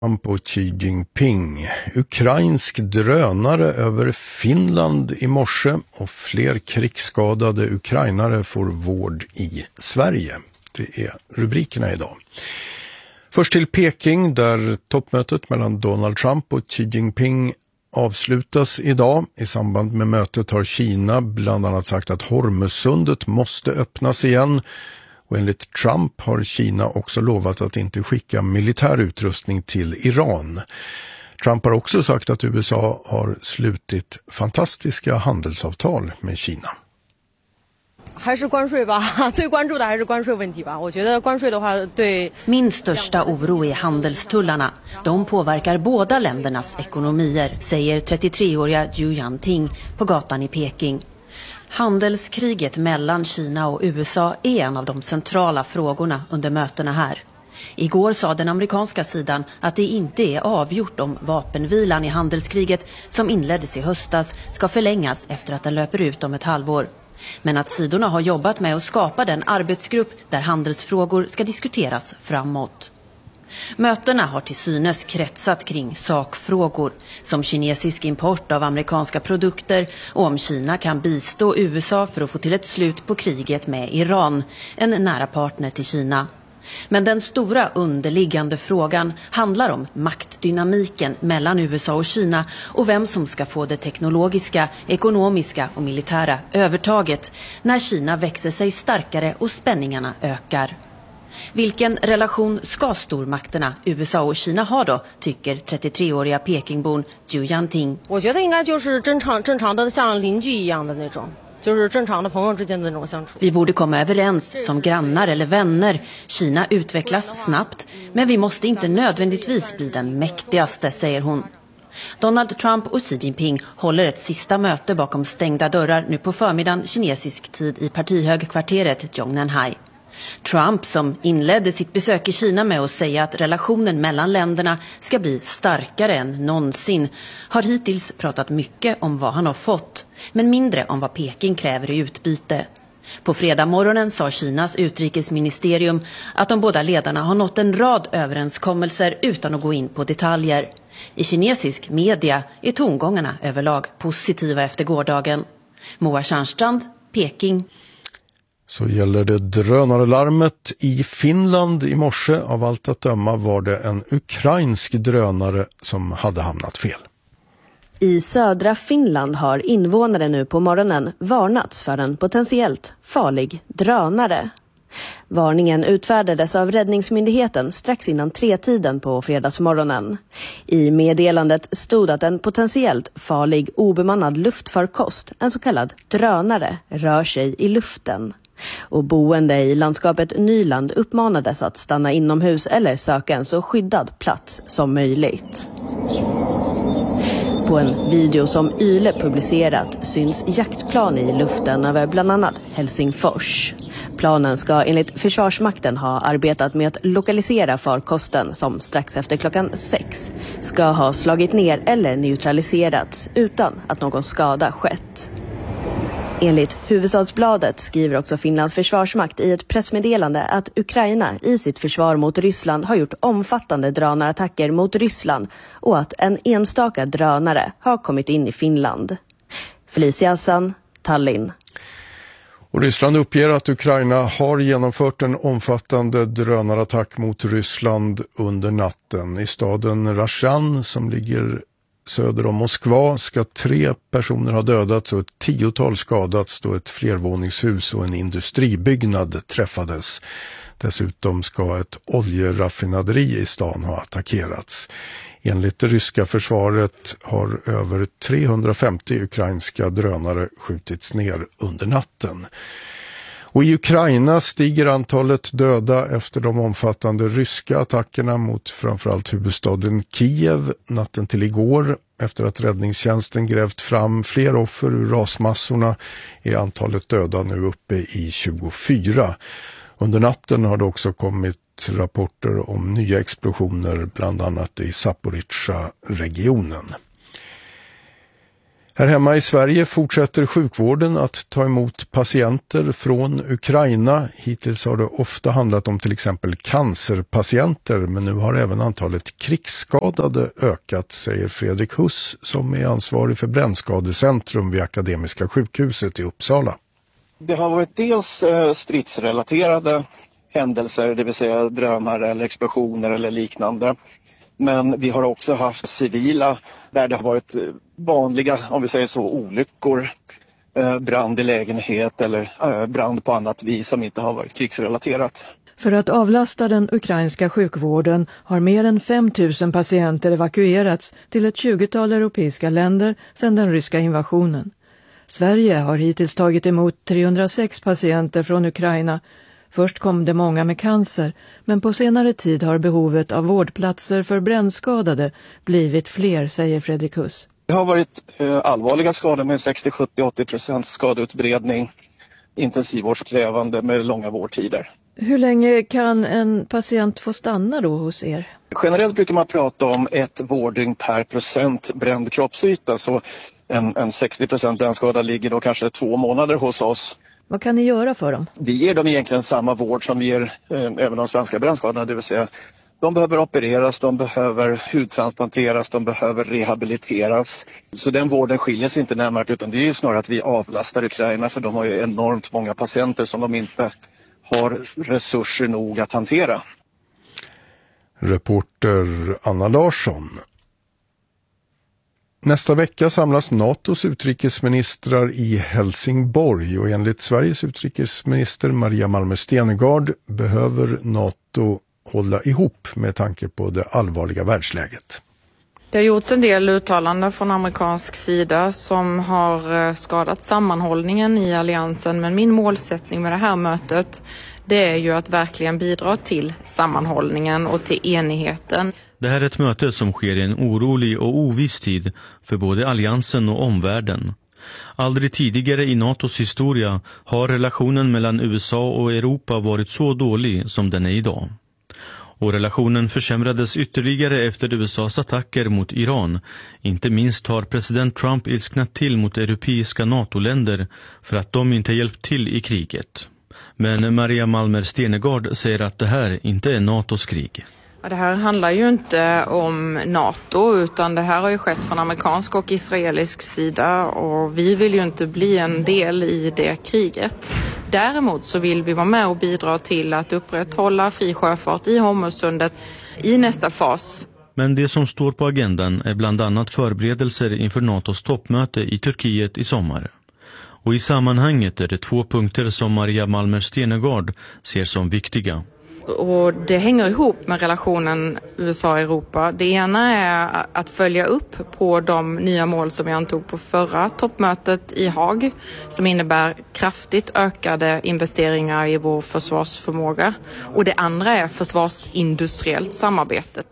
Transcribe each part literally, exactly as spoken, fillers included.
Trump och Xi Jinping. Ukrainsk drönare över Finland i morse och fler krigsskadade ukrainare får vård i Sverige. Det är rubrikerna idag. Först till Peking där toppmötet mellan Donald Trump och Xi Jinping avslutas idag. I samband med mötet har Kina bland annat sagt att Hormuzsundet måste öppnas igen. Och enligt Trump har Kina också lovat att inte skicka militär utrustning till Iran. Trump har också sagt att U S A har slutit fantastiska handelsavtal med Kina. 还是关税吧，最关注的还是关税问题吧。我觉得关税的话对 Min största oro är handelstullarna. De påverkar båda ländernas ekonomier, säger trettiotre-åriga Zhu Yanting på gatan i Peking. Handelskriget mellan Kina och U S A är en av de centrala frågorna under mötena här. Igår sa den amerikanska sidan att det inte är avgjort om vapenvilan i handelskriget som inleddes i höstas ska förlängas efter att den löper ut om ett halvår. Men att sidorna har jobbat med att skapa den arbetsgrupp där handelsfrågor ska diskuteras framåt. Mötena har till synes kretsat kring sakfrågor som kinesisk import av amerikanska produkter och om Kina kan bistå U S A för att få till ett slut på kriget med Iran, en nära partner till Kina. Men den stora underliggande frågan handlar om maktdynamiken mellan U S A och Kina och vem som ska få det teknologiska, ekonomiska och militära övertaget när Kina växer sig starkare och spänningarna ökar. Vilken relation ska stormakterna U S A och Kina ha då, tycker trettiotre-åriga Pekingbon Zhu Yanting. 我觉得应该就是正常正常的像邻居一样的那种。 就是正常的朋友之间的那种相处. Vi borde komma överens som grannar eller vänner. Kina utvecklas snabbt, men vi måste inte nödvändigtvis bli den mäktigaste, säger hon. Donald Trump och Xi Jinping håller ett sista möte bakom stängda dörrar nu på förmiddagen kinesisk tid i partihögkvarteret Zhongnanhai. Trump, som inledde sitt besök i Kina med att säga att relationen mellan länderna ska bli starkare än någonsin, har hittills pratat mycket om vad han har fått, men mindre om vad Peking kräver i utbyte. På fredag morgonen sa Kinas utrikesministerium att de båda ledarna har nått en rad överenskommelser utan att gå in på detaljer. I kinesisk media är tongångarna överlag positiva efter gårdagen. Moa Tjärnstrand, Peking. Så gäller det drönarlarmet i Finland i morse. Av allt att döma var det en ukrainsk drönare som hade hamnat fel. I södra Finland har invånare nu på morgonen varnats för en potentiellt farlig drönare. Varningen utfärdades av räddningsmyndigheten strax innan tretiden på fredagsmorgonen. I meddelandet stod att en potentiellt farlig obemannad luftfarkost, en så kallad drönare, rör sig i luften. Och boende i landskapet Nyland uppmanades att stanna inomhus eller söka en så skyddad plats som möjligt. På en video som Yle publicerat syns jaktplan i luften över bland annat Helsingfors. Planen ska enligt Försvarsmakten ha arbetat med att lokalisera farkosten som strax efter klockan sex ska ha slagit ner eller neutraliserats utan att någon skada skett. Enligt Huvudstadsbladet skriver också Finlands försvarsmakt i ett pressmeddelande att Ukraina i sitt försvar mot Ryssland har gjort omfattande drönarattacker mot Ryssland och att en enstaka drönare har kommit in i Finland. Felicia Hassan, Tallinn. Och Ryssland uppger att Ukraina har genomfört en omfattande drönarattack mot Ryssland under natten. I staden Rashan som ligger söder om Moskva ska tre personer ha dödats och ett tiotal skadats då ett flervåningshus och en industribyggnad träffades. Dessutom ska ett oljeraffinaderi i stan ha attackerats. Enligt det ryska försvaret har över trehundrafemtio ukrainska drönare skjutits ner under natten. Och i Ukraina stiger antalet döda efter de omfattande ryska attackerna mot framförallt huvudstaden Kiev natten till igår. Efter att räddningstjänsten grävt fram fler offer ur rasmassorna är antalet döda nu uppe i tjugofyra. Under natten har det också kommit rapporter om nya explosioner bland annat i Zaporizjzja-regionen. Här hemma i Sverige fortsätter sjukvården att ta emot patienter från Ukraina. Hittills har det ofta handlat om till exempel cancerpatienter, men nu har även antalet krigsskadade ökat, säger Fredrik Huss som är ansvarig för brännskadecentrum vid Akademiska sjukhuset i Uppsala. Det har varit dels stridsrelaterade händelser, det vill säga drönare eller explosioner eller liknande. Men vi har också haft civila där det har varit vanliga, om vi säger så, olyckor, brand i lägenhet eller brand på annat vis som inte har varit krigsrelaterat. För att avlasta den ukrainska sjukvården har mer än fem tusen patienter evakuerats till ett tjugotal europeiska länder sedan den ryska invasionen. Sverige har hittills tagit emot trehundrasex patienter från Ukraina. Först kom det många med cancer, men på senare tid har behovet av vårdplatser för brännskadade blivit fler, säger Fredrik Huss. Det har varit eh, allvarliga skador med sextio, sjuttio, åttio procent skadeutbredning, intensivvårdskrävande med långa vårdtider. Hur länge kan en patient få stanna då hos er? Generellt brukar man prata om ett vårddygn per procent bränd kroppsyta, så en, en sextio procent brännskada ligger då kanske två månader hos oss. Vad kan ni göra för dem? Vi ger dem egentligen samma vård som vi ger eh, även de svenska brännskadorna, det vill säga de behöver opereras, de behöver hudtransplanteras, de behöver rehabiliteras. Så den vården skiljer sig inte närmare, utan det är ju snarare att vi avlastar Ukraina, för de har ju enormt många patienter som de inte har resurser nog att hantera. Reporter Anna Larsson. Nästa vecka samlas NATOs utrikesministrar i Helsingborg och enligt Sveriges utrikesminister Maria Malmer Stenergard behöver NATO hålla ihop med tanke på det allvarliga världsläget. Det har gjorts en del uttalanden från amerikansk sida som har skadat sammanhållningen i alliansen, men min målsättning med det här mötet, det är ju att verkligen bidra till sammanhållningen och till enigheten. Det här är ett möte som sker i en orolig och oviss tid för både alliansen och omvärlden. Aldrig tidigare i NATOs historia har relationen mellan U S A och Europa varit så dålig som den är idag. Och relationen försämrades ytterligare efter U S As attacker mot Iran. Inte minst har president Trump ilsknat till mot europeiska NATO-länder för att de inte hjälpt till i kriget. Men Maria Malmer Stenergard säger att det här inte är NATOs krig. Ja, det här handlar ju inte om NATO, utan det här har ju skett från amerikansk och israelisk sida, och vi vill ju inte bli en del i det kriget. Däremot så vill vi vara med och bidra till att upprätthålla fri sjöfart i Hormuzsundet i nästa fas. Men det som står på agendan är bland annat förberedelser inför NATOs toppmöte i Turkiet i sommar. Och i sammanhanget är det två punkter som Maria Malmer Stenergard ser som viktiga. Och det hänger ihop med relationen U S A-Europa. Det ena är att följa upp på de nya mål som vi antog på förra toppmötet i Haag, som innebär kraftigt ökade investeringar i vår försvarsförmåga. Och det andra är försvarsindustriellt samarbete.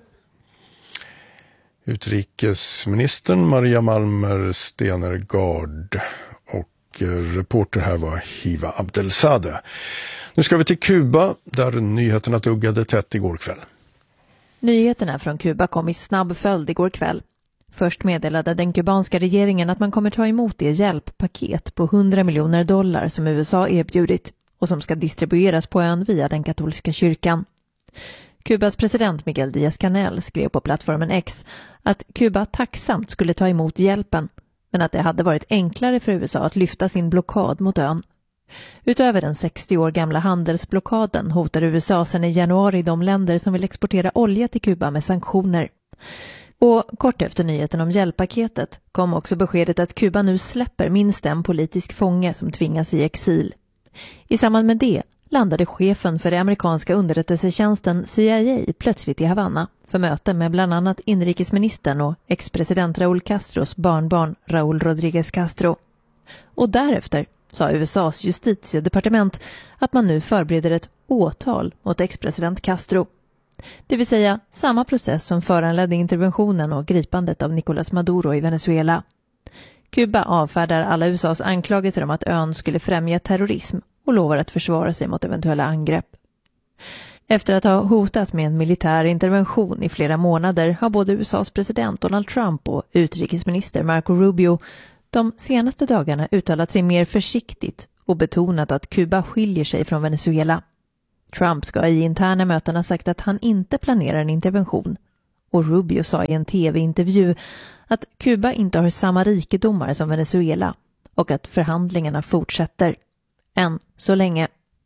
Utrikesministern Maria Malmer Stenergard och reporter här var Hiva Abdelsadeh. Nu ska vi till Kuba där nyheterna tuggade tätt igår kväll. Nyheterna från Kuba kom i snabb följd igår kväll. Först meddelade den kubanska regeringen att man kommer ta emot det hjälppaket på hundra miljoner dollar som U S A erbjudit och som ska distribueras på ön via den katolska kyrkan. Kubas president Miguel Díaz-Canel skrev på plattformen X att Kuba tacksamt skulle ta emot hjälpen, men att det hade varit enklare för U S A att lyfta sin blockad mot ön. Utöver den sextio år gamla handelsblockaden hotar U S A sedan i januari de länder som vill exportera olja till Kuba med sanktioner. Och kort efter nyheten om hjälppaketet kom också beskedet att Kuba nu släpper minst en politisk fånge som tvingas i exil. I samband med det landade chefen för det amerikanska underrättelsetjänsten C I A plötsligt i Havanna för möte med bland annat inrikesministern och ex-president Raúl Castros barnbarn Raúl Rodríguez Castro. Och därefter sa U S As justitiedepartement att man nu förbereder ett åtal mot ex-president Castro. Det vill säga samma process som föranledde interventionen och gripandet av Nicolás Maduro i Venezuela. Kuba avfärdar alla U S As anklagelser om att ön skulle främja terrorism och lovar att försvara sig mot eventuella angrepp. Efter att ha hotat med en militär intervention i flera månader har både U S As president Donald Trump och utrikesminister Marco Rubio de senaste dagarna uttalat sig mer försiktigt och betonat att Kuba skiljer sig från Venezuela. Trump ska i interna möten ha sagt att han inte planerar en intervention. Och Rubio sa i en tv-intervju att Kuba inte har samma rikedomar som Venezuela och att förhandlingarna fortsätter. Än så länge.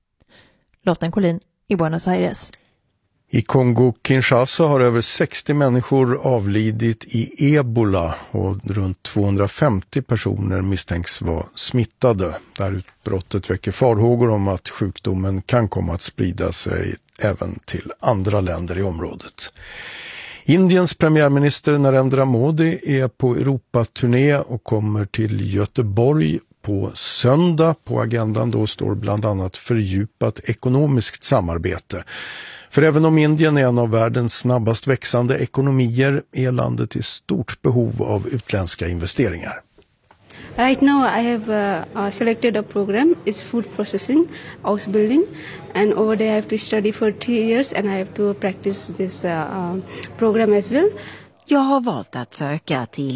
Lotten Collin i Buenos Aires. I Kongo-Kinshasa har över sextio människor avlidit i ebola och runt tvåhundrafemtio personer misstänks vara smittade. Det här utbrottet väcker farhågor om att sjukdomen kan komma att sprida sig även till andra länder i området. Indiens premiärminister Narendra Modi är på Europaturné och kommer till Göteborg på söndag. På agendan då står bland annat fördjupat ekonomiskt samarbete. För även om Indien är en av världens snabbast växande ekonomier är landet i stort behov av utländska investeringar. Right now I have uh, selected a program, it's food processing, house building, and over there I have to study for three years and I have to practice this uh, uh, program as well. Jag har valt att söka till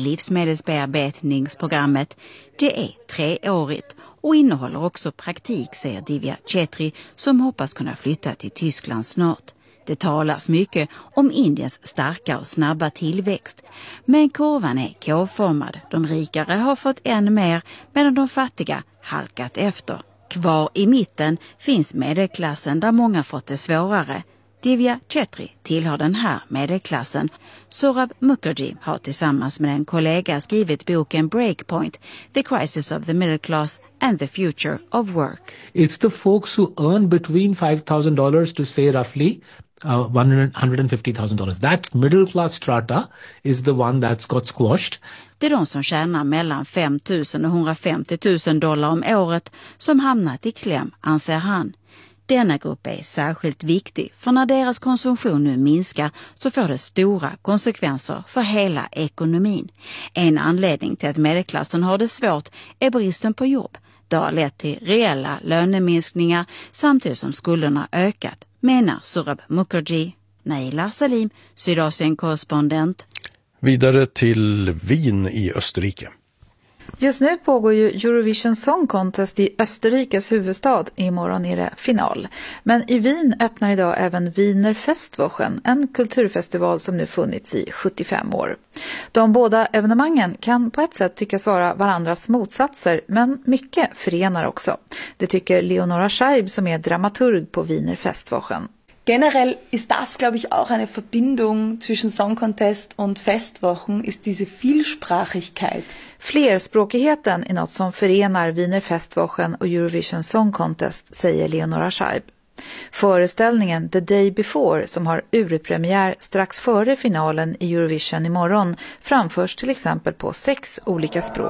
livsmedelsbearbetningsprogrammet. Det är treårigt och innehåller också praktik, säger Divya Chetri som hoppas kunna flytta till Tyskland snart. Det talas mycket om Indiens starka och snabba tillväxt. Men kurvan är K-formad. De rikare har fått ännu mer medan de fattiga halkat efter. Kvar i mitten finns medelklassen där många fått det svårare. Divya Chetri tillhör den här medelklassen. Saurabh Mukherjee har tillsammans med en kollega skrivit boken Breakpoint, The Crisis of the Middle Class and the Future of Work. It's the folks who earn between five thousand dollars to say roughly uh, one hundred fifty thousand dollars. That middle class strata is the one that's got squashed. Det är de som tjänar mellan fem tusen och hundrafemtio tusen dollar om året som hamnat i kläm, anser han. Denna grupp är särskilt viktig för när deras konsumtion nu minskar så får det stora konsekvenser för hela ekonomin. En anledning till att medelklassen har det svårt är bristen på jobb. Det har lett till reella löneminskningar samtidigt som skulderna ökat, menar Saurabh Mukherjee. Naila Salim, Sydasien-korrespondent. Vidare till Wien i Österrike. Just nu pågår ju Eurovision Song Contest i Österrikes huvudstad. Imorgon är det final. Men i Wien öppnar idag även Wiener Festwochen, en kulturfestival som nu funnits i sjuttiofem år. De båda evenemangen kan på ett sätt tyckas vara varandras motsatser, men mycket förenar också. Det tycker Leonora Scheib som är dramaturg på Wiener Festwochen. Generell ist das, glaube ich, auch eine Verbindung zwischen Song Contest und Festwochen, ist diese Vielsprachigkeit. Flerspråkigheten är något som förenar Wiener Festwochen och Eurovision Song Contest, säger Leonora Scheib. Föreställningen The Day Before, som har urpremiär strax före finalen i Eurovision imorgon, framförs till exempel på sex olika språk.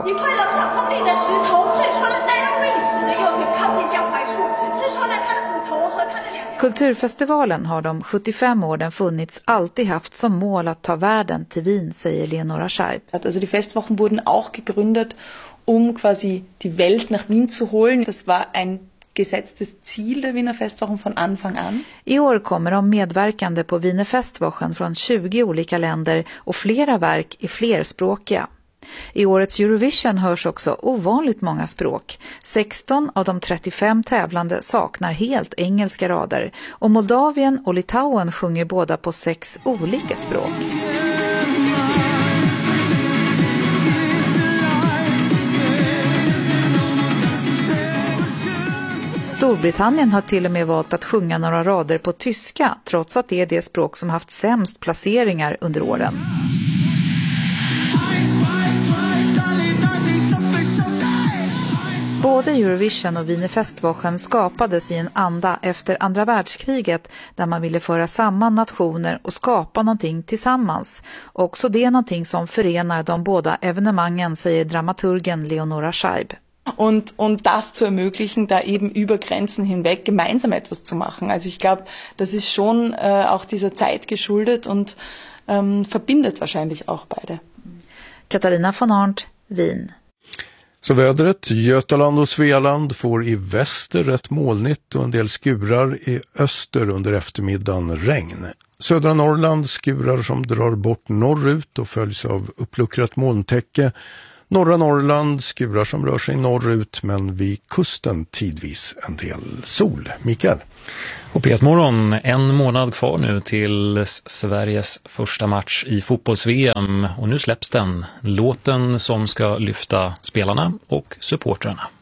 Kulturfestivalen har de sjuttiofem år den funnits alltid haft som mål att ta världen till Wien, säger Leonora Scheib. Also die Festwochen wurden auch gegründet, um quasi die Welt nach Wien zu holen. Das war ein gesetztes Ziel der Wiener Festwochen von Anfang an. I år kommer de medverkande på Wiener Festwochen från tjugo olika länder och flera verk är flerspråkiga. I årets Eurovision hörs också ovanligt många språk. sexton av de trettiofem tävlande saknar helt engelska rader och Moldavien och Litauen sjunger båda på sex olika språk. Storbritannien har till och med valt att sjunga några rader på tyska, trots att det är det språk som haft sämst placeringar under åren. Både Eurovision och Wiener Festwochen skapades i en anda efter andra världskriget där man ville föra samman nationer och skapa någonting tillsammans. Också det är någonting som förenar de båda evenemangen, säger dramaturgen Leonora Scheib. Und, und das zu ermöglichen, da eben über Grenzen hinweg gemeinsam etwas zu machen. Also ich glaube, das ist schon äh, auch dieser Zeit geschuldet und ähm, verbindet wahrscheinlich auch beide. Katarina von Arndt, Wien. Så vädret, Götaland och Svealand får i väster rätt molnigt och en del skurar i öster under eftermiddagen regn. Södra Norrland skurar som drar bort norrut och följs av uppluckrat molntäcke. Norra Norrland skurar som rör sig norrut, men vid kusten tidvis en del sol. Mikael. Och P ett Morgon, en månad kvar nu till Sveriges första match i fotbolls-V M. Och nu släpps den, låten som ska lyfta spelarna och supportrarna.